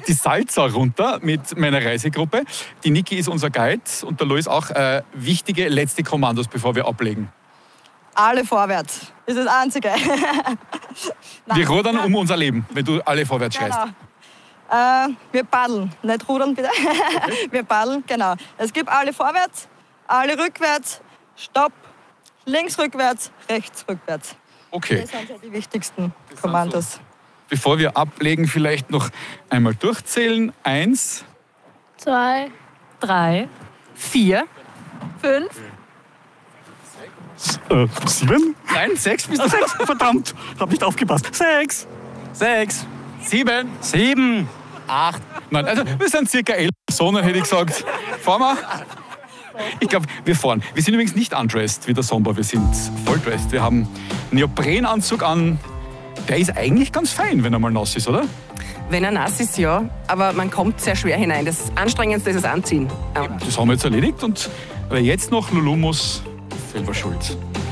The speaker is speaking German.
die Salza runter mit meiner Reisegruppe. Die Niki ist unser Guide und der Luis auch. Wichtige letzte Kommandos, bevor wir ablegen. Alle vorwärts. Das ist das Einzige. Wir rudern um unser Leben, wenn du alle vorwärts schreist. Genau. Wir paddeln. Nicht rudern, bitte. Okay. Wir paddeln, genau. Es gibt alle vorwärts, alle rückwärts, Stopp, links rückwärts, rechts rückwärts. Okay. Das sind ja die wichtigsten Kommandos. So. Bevor wir ablegen, vielleicht noch einmal durchzählen. 1, 2, 3, 4, 5. 7? Nein, 6 bist du. 6, verdammt, hab nicht aufgepasst. 6. 7. 7. 8. Nein, also wir sind circa 11 Personen, hätte ich gesagt. Fahren wir? Ich glaube, wir fahren. Wir sind übrigens nicht undressed wie der Sommer, wir sind voll dressed. Wir haben einen Neoprenanzug an. Der ist eigentlich ganz fein, wenn er mal nass ist, oder? Wenn er nass ist, ja. Aber man kommt sehr schwer hinein. Das Anstrengendste ist das Anziehen. Das haben wir jetzt erledigt. Und wer jetzt noch Lulu muss, selber schuld.